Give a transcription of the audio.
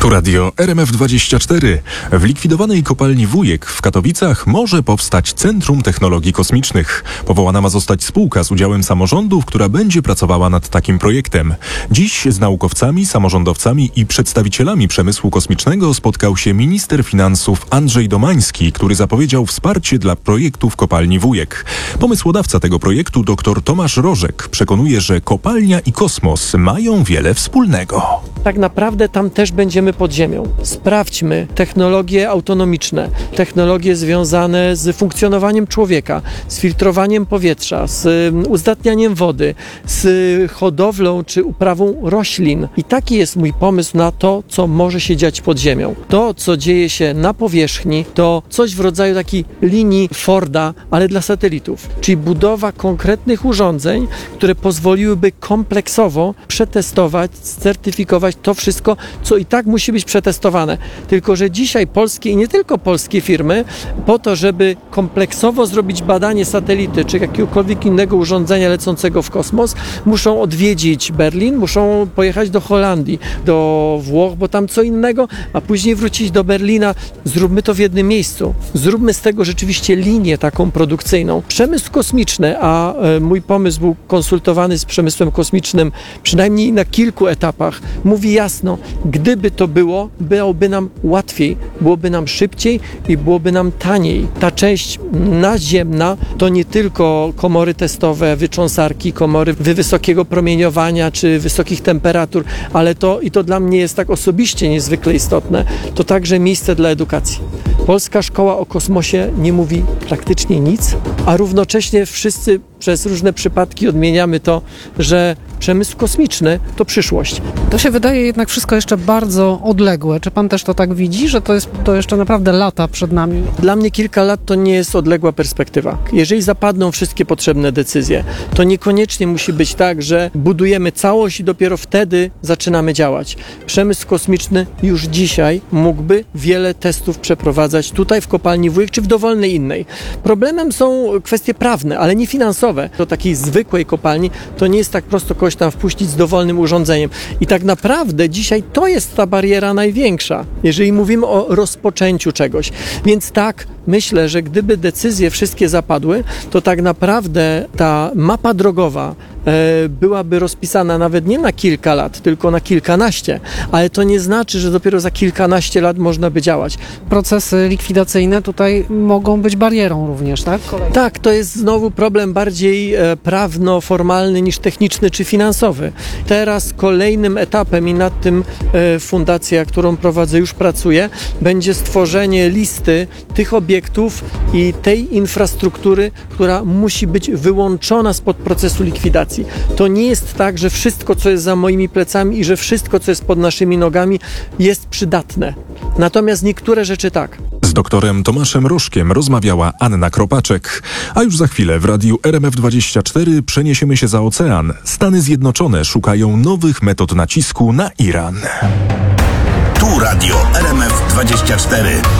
Tu radio RMF24. W likwidowanej kopalni Wujek w Katowicach może powstać Centrum Technologii Kosmicznych. Powołana ma zostać spółka z udziałem samorządów, która będzie pracowała nad takim projektem. Dziś z naukowcami, samorządowcami i przedstawicielami przemysłu kosmicznego spotkał się minister finansów Andrzej Domański, który zapowiedział wsparcie dla projektu w kopalni Wujek. Pomysłodawca tego projektu, dr Tomasz Rożek, przekonuje, że kopalnia i kosmos mają wiele wspólnego. Tak naprawdę tam też będziemy pod ziemią. Sprawdźmy technologie autonomiczne, technologie związane z funkcjonowaniem człowieka, z filtrowaniem powietrza, z uzdatnianiem wody, z hodowlą czy uprawą roślin. I taki jest mój pomysł na to, co może się dziać pod ziemią. To, co dzieje się na powierzchni, to coś w rodzaju takiej linii Forda, ale dla satelitów. Czyli budowa konkretnych urządzeń, które pozwoliłyby kompleksowo przetestować, certyfikować to wszystko, co i tak musi być przetestowane. Tylko że dzisiaj polskie i nie tylko polskie firmy po to, żeby kompleksowo zrobić badanie satelity czy jakiegokolwiek innego urządzenia lecącego w kosmos, muszą odwiedzić Berlin, muszą pojechać do Holandii, do Włoch, bo tam co innego, a później wrócić do Berlina. Zróbmy to w jednym miejscu. Zróbmy z tego rzeczywiście linię taką produkcyjną. Przemysł kosmiczny, a mój pomysł był konsultowany z przemysłem kosmicznym przynajmniej na kilku etapach, mówi jasno, gdyby to było, byłoby nam łatwiej, byłoby nam szybciej i byłoby nam taniej. Ta część naziemna to nie tylko komory testowe, wycząsarki, komory wysokiego promieniowania czy wysokich temperatur, ale to dla mnie jest tak osobiście niezwykle istotne, to także miejsce dla edukacji. Polska szkoła o kosmosie nie mówi praktycznie nic, a równocześnie wszyscy przez różne przypadki odmieniamy to, że przemysł kosmiczny to przyszłość. To się wydaje jednak wszystko jeszcze bardzo odległe. Czy pan też to tak widzi, że to jeszcze naprawdę lata przed nami? Dla mnie kilka lat to nie jest odległa perspektywa. Jeżeli zapadną wszystkie potrzebne decyzje, to niekoniecznie musi być tak, że budujemy całość i dopiero wtedy zaczynamy działać. Przemysł kosmiczny już dzisiaj mógłby wiele testów przeprowadzać tutaj w kopalni Wujek czy w dowolnej innej. Problemem są kwestie prawne, ale nie finansowe. Do takiej zwykłej kopalni to nie jest tak prosto kogoś tam wpuścić z dowolnym urządzeniem. I tak naprawdę dzisiaj to jest ta bariera największa, jeżeli mówimy o rozpoczęciu czegoś. Więc tak, myślę, że gdyby decyzje wszystkie zapadły, to tak naprawdę ta mapa drogowa byłaby rozpisana nawet nie na kilka lat, tylko na kilkanaście, ale to nie znaczy, że dopiero za kilkanaście lat można by działać. Procesy likwidacyjne tutaj mogą być barierą również, tak? Tak, to jest znowu problem bardziej prawno-formalny niż techniczny czy finansowy. Teraz kolejnym etapem i nad tym fundacja, którą prowadzę, już pracuje, będzie stworzenie listy tych obiektów i tej infrastruktury, która musi być wyłączona spod procesu likwidacji. To nie jest tak, że wszystko, co jest za moimi plecami i że wszystko, co jest pod naszymi nogami, jest przydatne. Natomiast niektóre rzeczy tak. Z doktorem Tomaszem Rożkiem rozmawiała Anna Kropaczek. A już za chwilę w radiu RMF24 przeniesiemy się za ocean. Stany Zjednoczone szukają nowych metod nacisku na Iran. Tu radio RMF24.